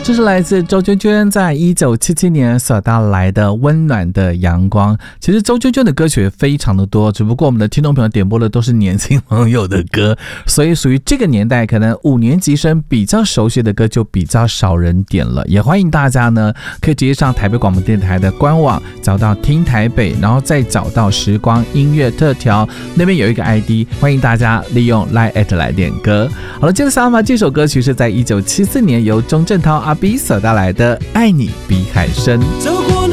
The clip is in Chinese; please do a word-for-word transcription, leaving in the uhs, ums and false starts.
这是来自周娟娟在一九七七年所带来的温暖的阳光。其实周娟娟的歌曲非常的多，只不过我们的听众朋友点播的都是年轻朋友的歌，所以属于这个年代可能五年级生比较熟悉的歌就比较少人点了。也欢迎大家呢可以直接上台北广播电台的官网找到听台北，然后再找到时光音乐特调，那边有一个 I D， 欢迎大家利用 Line at 来点歌。好了，接着下来这首歌曲是在一九七四年由钟镇涛阿 B 所带来的《爱你比海深》。